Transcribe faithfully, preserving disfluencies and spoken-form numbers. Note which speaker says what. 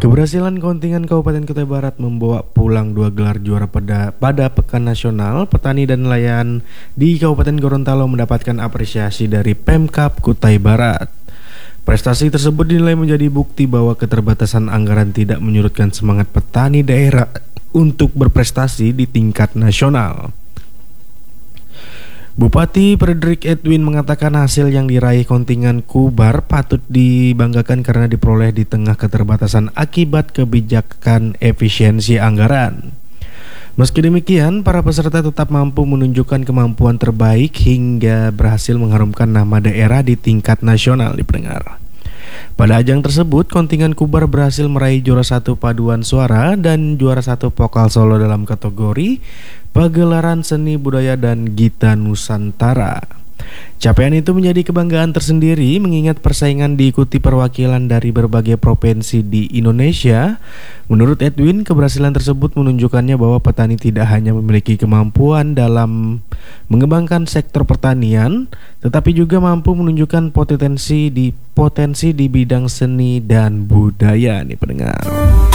Speaker 1: Keberhasilan kontingen Kabupaten Kutai Barat membawa pulang dua gelar juara pada, pada Pekan Nasional Petani dan Nelayan di Kabupaten Gorontalo mendapatkan apresiasi dari Pemkab Kutai Barat. Prestasi tersebut dinilai menjadi bukti bahwa keterbatasan anggaran tidak menyurutkan semangat petani daerah untuk berprestasi di tingkat nasional. Bupati Frederick Edwin mengatakan hasil yang diraih kontingen Kubar patut dibanggakan karena diperoleh di tengah keterbatasan akibat kebijakan efisiensi anggaran. Meski demikian, para peserta tetap mampu menunjukkan kemampuan terbaik hingga berhasil mengharumkan nama daerah di tingkat nasional di pendengar. Pada ajang tersebut, kontingen Kubar berhasil meraih juara satu paduan suara dan juara satu vokal solo dalam kategori pagelaran seni budaya dan gita Nusantara. Capaian itu menjadi kebanggaan tersendiri mengingat persaingan diikuti perwakilan dari berbagai provinsi di Indonesia. Menurut Edwin, keberhasilan tersebut menunjukkannya bahwa petani tidak hanya memiliki kemampuan dalam mengembangkan sektor pertanian, tetapi juga mampu menunjukkan potensi di potensi di bidang seni dan budaya nih pendengar.